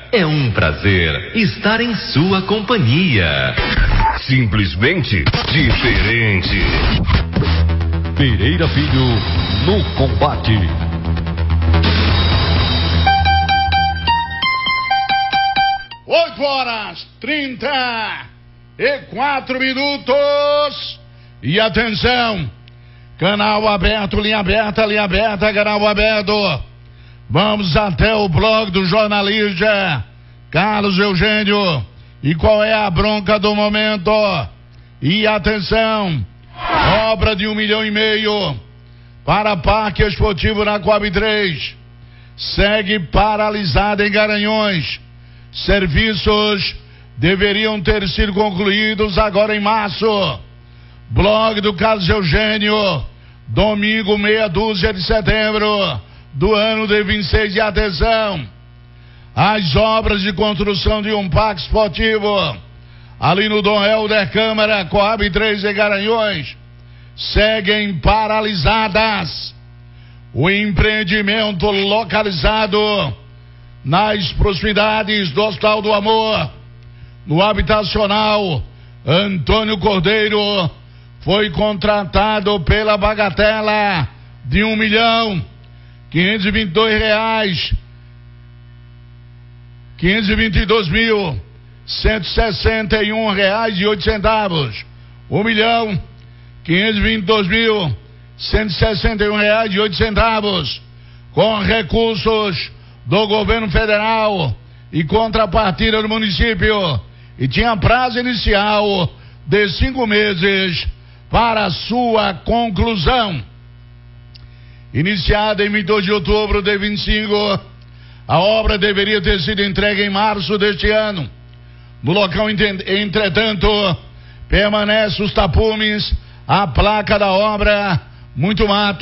É um prazer estar em sua companhia. Simplesmente diferente. Pereira Filho no combate. Oito horas 34 minutos. E atenção, canal aberto, linha aberta, canal aberto. Vamos até o blog do jornalista Carlos Eugênio. E qual é a bronca do momento? E atenção, obra de 1,5 milhão para Parque Esportivo na Coab 3 segue paralisada em Garanhuns. Serviços deveriam ter sido concluídos agora em março. Blog do Carlos Eugênio, domingo, meia dúzia de setembro do ano de 26. E atenção, as obras de construção de um parque esportivo ali no Dom Helder Câmara, Coab 3 em Garanhuns, seguem paralisadas. O empreendimento localizado nas proximidades do Hospital do Amor, no habitacional Antônio Cordeiro, foi contratado pela bagatela de R$522.161,08. R$1.522.161,08, com recursos do governo federal e contrapartida do município, e tinha prazo inicial de 5 meses para sua conclusão. Iniciada em 22 de outubro de 25, a obra deveria ter sido entregue em março deste ano. No local, entretanto, permanece os tapumes, a placa da obra, muito mato,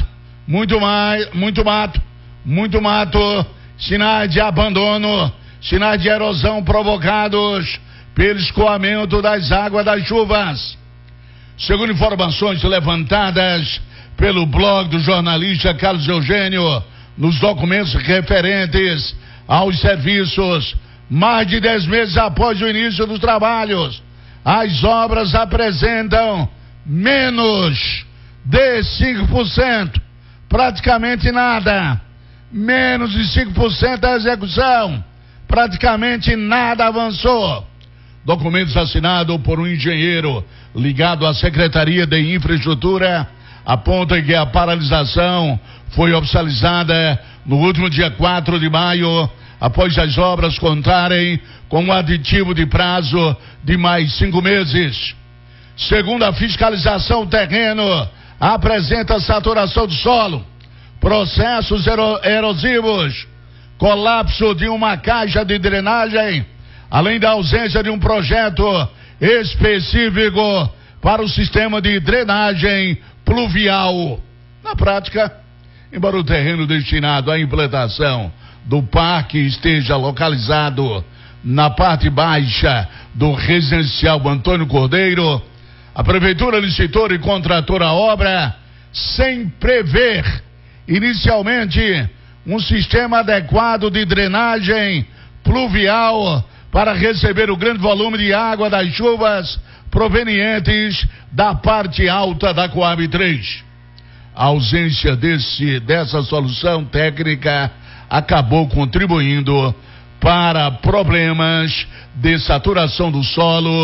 sinais de abandono, sinais de erosão provocados pelo escoamento das águas das chuvas. Segundo informações levantadas pelo blog do jornalista Carlos Eugênio, nos documentos referentes aos serviços, mais de 10 meses após o início dos trabalhos, as obras apresentam menos de 5%, praticamente nada. Menos de 5% da execução, praticamente nada avançou. Documentos assinados por um engenheiro ligado à Secretaria de Infraestrutura apontam que a paralisação foi oficializada no último dia 4 de maio, após as obras contarem com um aditivo de prazo de mais 5 meses. Segundo a fiscalização, o terreno apresenta saturação do solo, processos erosivos, colapso de uma caixa de drenagem, além da ausência de um projeto específico para o sistema de drenagem pluvial. Na prática, embora o terreno destinado à implantação do parque esteja localizado na parte baixa do residencial Antônio Cordeiro, a prefeitura licitou e contratou a obra sem prever inicialmente um sistema adequado de drenagem pluvial para receber o grande volume de água das chuvas provenientes da parte alta da Coab 3. A ausência dessa solução técnica acabou contribuindo para problemas de saturação do solo